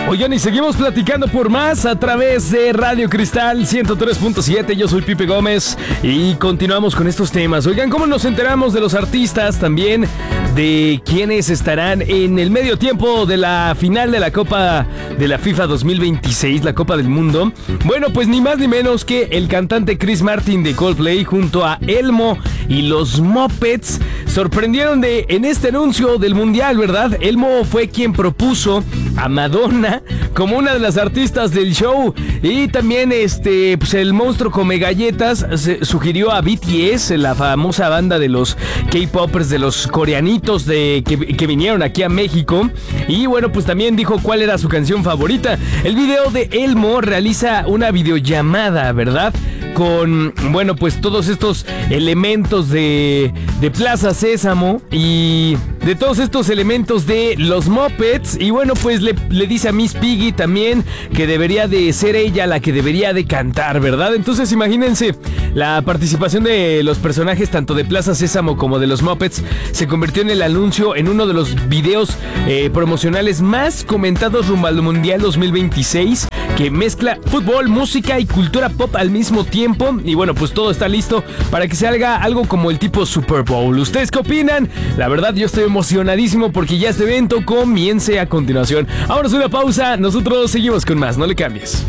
Oigan, y seguimos platicando por más a través de Radio Cristal 103.7. Yo soy Pipe Gómez y continuamos con estos temas. Oigan, ¿cómo nos enteramos de los artistas? También de quienes estarán en el medio tiempo de la final de la Copa de la FIFA 2026, la Copa del Mundo. Bueno, pues ni más ni menos que el cantante Chris Martin de Coldplay junto a Elmo y los Muppets sorprendieron en este anuncio del Mundial, ¿verdad? Elmo fue quien propuso a Madonna como una de las artistas del show, y también pues el monstruo come galletas sugirió a BTS, la famosa banda de los K-popers, de los coreanitos que vinieron aquí a México, y bueno, pues también dijo cuál era su canción favorita. El video de Elmo realiza una videollamada, ¿verdad?, con, bueno, pues todos estos elementos de Plaza Sésamo y de todos estos elementos de los Muppets. Y bueno, pues le dice a Miss Piggy también que debería de ser ella la que debería de cantar, ¿verdad? Entonces imagínense, la participación de los personajes tanto de Plaza Sésamo como de los Muppets se convirtió en el anuncio, en uno de los videos promocionales más comentados rumbo al Mundial 2026, que mezcla fútbol, música y cultura pop al mismo tiempo. Y bueno, pues todo está listo para que se haga algo como el tipo Super Bowl. ¿Ustedes qué opinan? La verdad, yo estoy emocionadísimo porque ya este evento comience a continuación. Ahora es una pausa, nosotros seguimos con más, no le cambies.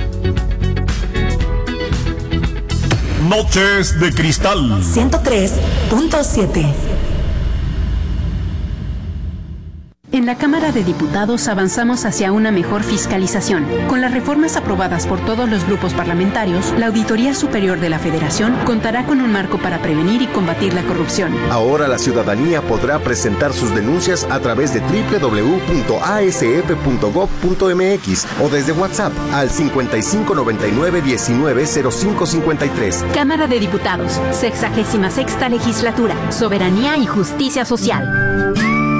Noches de Cristal 103.7. En la Cámara de Diputados avanzamos hacia una mejor fiscalización. Con las reformas aprobadas por todos los grupos parlamentarios, la Auditoría Superior de la Federación contará con un marco para prevenir y combatir la corrupción. Ahora la ciudadanía podrá presentar sus denuncias a través de www.asf.gov.mx o desde WhatsApp al 5599-190553. Cámara de Diputados, 66ª Legislatura, Soberanía y Justicia Social.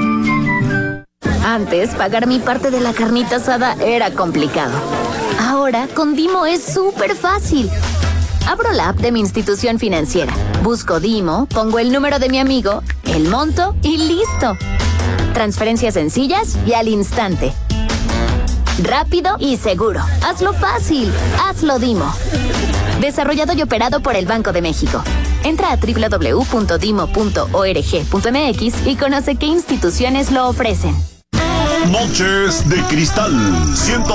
Antes, pagar mi parte de la carnita asada era complicado. Ahora, con Dimo es súper fácil. Abro la app de mi institución financiera, busco Dimo, pongo el número de mi amigo, el monto y listo. Transferencias sencillas y al instante. Rápido y seguro. Hazlo fácil. Hazlo Dimo. Desarrollado y operado por el Banco de México. Entra a www.dimo.org.mx y conoce qué instituciones lo ofrecen. Noches de Cristal 103.7.